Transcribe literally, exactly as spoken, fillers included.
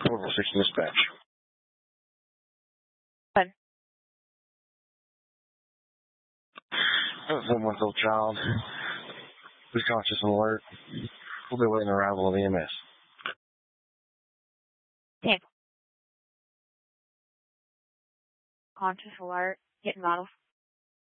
Orbital six dispatch. Fine. Four-month-old child. Who's conscious and alert. We'll be waiting arrival of E M S. Ten. Conscious alert. Getting vital.